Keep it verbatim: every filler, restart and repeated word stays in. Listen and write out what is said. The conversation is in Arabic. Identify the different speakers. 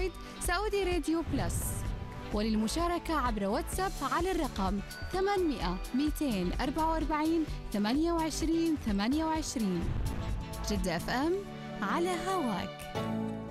Speaker 1: جديد سعودي راديو بلس. وللمشاركة عبر واتساب على الرقم ثمانمئة مئتين وأربعة وأربعين ثمانية وعشرين ثمانية وعشرين. جدة اف ام على هواك.